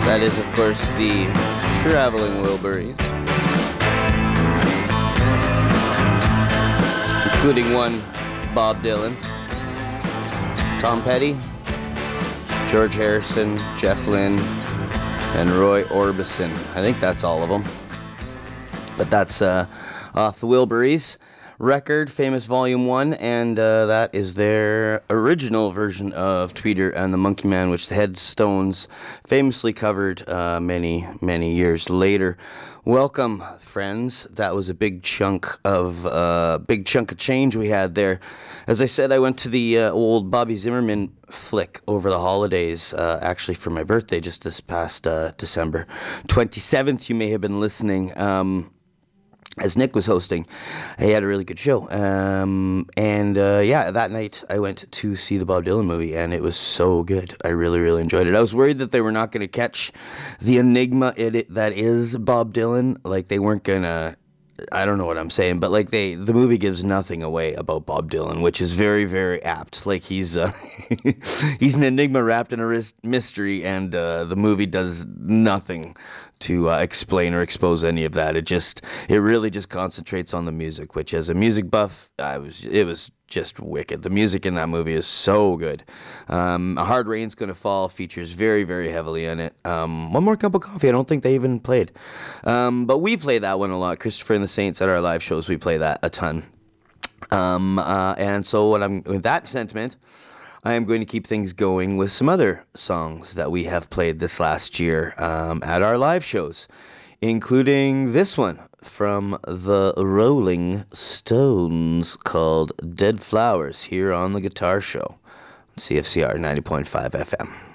That is, of course, the Traveling Wilburys, including one Bob Dylan, Tom Petty, George Harrison, Jeff Lynne, and Roy Orbison. I think that's all of them. But that's off the Wilburys record, Famous Volume 1, and that is their original version of Tweeter and the Monkey Man, which the Headstones famously covered many, many years later. Welcome, friends. That was a big chunk of change we had there. As I said, I went to the old Bobby Zimmerman flick over the holidays, actually for my birthday, just this past December 27th. You may have been listening. As Nick was hosting, he had a really good show. That night I went to see the Bob Dylan movie, and it was so good. I really, really enjoyed it. I was worried that they were not going to catch the enigma that is Bob Dylan. Like, they weren't going to, I don't know what I'm saying, but like the movie gives nothing away about Bob Dylan, which is very, very apt. Like, he's he's an enigma wrapped in a mystery, and the movie does nothing to explain or expose any of that. It really just concentrates on the music, which, as a music buff, it was just wicked. The music in that movie is so good. A Hard Rain's Gonna Fall features very, very heavily in it. One More Cup of Coffee, I don't think they even played. But we play that one a lot. Christopher and the Saints at our live shows, we play that a ton. And so with that sentiment, I am going to keep things going with some other songs that we have played this last year at our live shows, including this one from the Rolling Stones called Dead Flowers here on the Guitar Show, CFCR 90.5 FM.